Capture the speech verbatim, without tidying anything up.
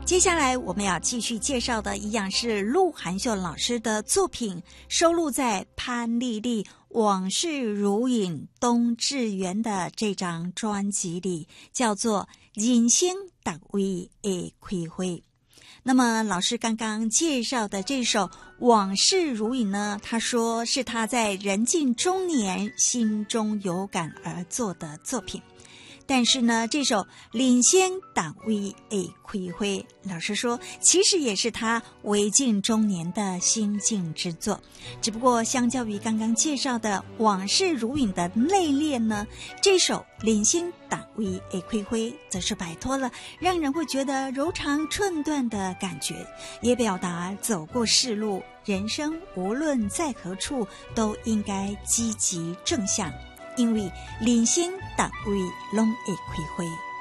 接下来我们要继续介绍的一样是陆含秀老师的作品，收录在潘丽丽往事如影冬至圆的这张专辑里，叫做人生逐位会开花。那么老师刚刚介绍的这首往事如影呢，他说是他在人近中年心中有感而作的作品。但是呢，这首领先党位会开花，老师说其实也是他为近中年的心境之作，只不过相较于刚刚介绍的往事如影的内敛呢，这首领先党位会开花则是摆脱了让人会觉得柔肠寸断的感觉，也表达走过世路，人生无论在何处都应该积极正向，因为人生逐位拢会开花。